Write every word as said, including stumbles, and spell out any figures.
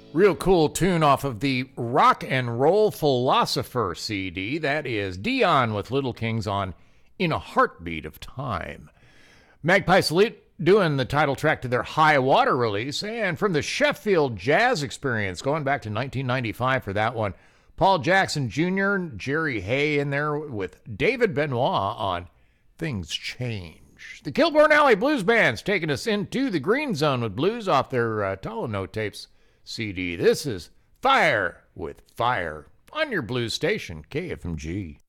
Real cool tune off of the Rock and Roll Philosopher C D. That is Dion with Little Kings on In a Heartbeat of Time. Magpie Salute doing the title track to their High Water release, and from the Sheffield Jazz Experience, going back to nineteen ninety-five for that one, Paul Jackson Junior, Jerry Hay in there with David Benoit on Things Change. The Kilburn Alley Blues Band's taking us into the Green Zone with blues off their uh, Tolano Tapes C D. This is Fire with Fire on your blues station, K F M G.